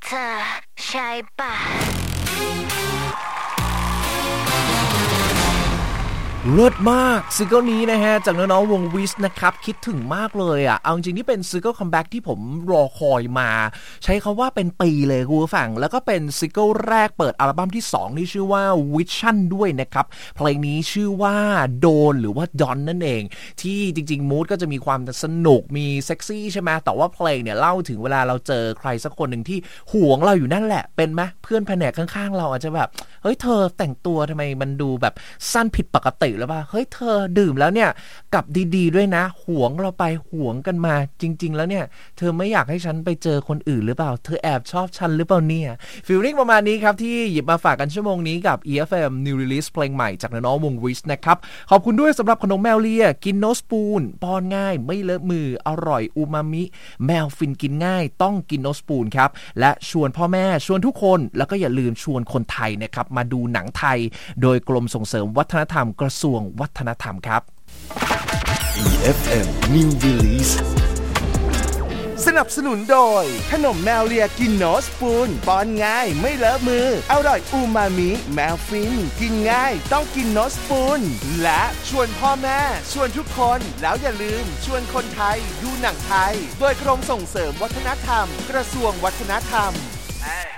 ธอใช่ปะเลิศมากซิงเกิลนี้นะฮะจากน้องๆวงวิสนะครับคิดถึงมากเลยอ่ะเอาจริงๆนี่เป็นซิงเกิลคัมแบ็กที่ผมรอคอยมาใช้คำว่าเป็นปีเลยคุณผู้ฟังแล้วก็เป็นซิงเกิลแรกเปิดอัลบั้มที่2ที่ชื่อว่า Vision ด้วยนะครับเพลงนี้ชื่อว่าโดนหรือว่าดอนนั่นเองที่จริงๆมูดก็จะมีความสนุกมีเซ็กซี่ใช่ไหมแต่ว่าเพลงเนี่ยเล่าถึงเวลาเราเจอใครสักคนหนึ่งที่ห่วงเราอยู่นั่นแหละเป็นไหมเพื่อนแผนกข้างๆเราอาจจะแบบเฮ้ยเธอแต่งตัวทำไมมันดูแบบสั้นผิดปกติหรือเปล่าเฮ้ยเธอดื่มแล้วเนี่ยกลับดีๆด้วยนะหวงเราไปหวงกันมาจริงๆแล้วเนี่ยเธอไม่อยากให้ฉันไปเจอคนอื่นหรือเปล่าเธอแอบชอบฉันหรือเปล่าเนี่ยฟีลลิ่งประมาณนี้ครับที่หยิบมาฝากกันชั่วโมงนี้กับ EFM New Release เพลงใหม่จากน้องๆวงวิสนะครับขอบคุณด้วยสำหรับขนมแมวเลียกินโนสปูนป้อนง่ายไม่เลอะมืออร่อยอูมามิแมวฟินกินง่ายต้องกินโนสปูนครับและชวนพ่อแม่ชวนทุกคนแล้วก็อย่าลืมชวนคนไทยนะครับมาดูหนังไทยโดยกรมส่งเสริมวัฒนธรรมกระทรวงวัฒนธรรมครับ EFM New Release สนับสนุนโดยขนมแมวเลียกินโนสปูนป้อนง่ายไม่เลอะมืออร่อยอูมามิแมวฟินกินง่ายต้องกินโนสปูนและชวนพ่อแม่ชวนทุกคนแล้วอย่าลืมชวนคนไทยดูหนังไทยโดยกรมส่งเสริมวัฒนธรรมกระทรวงวัฒนธรรม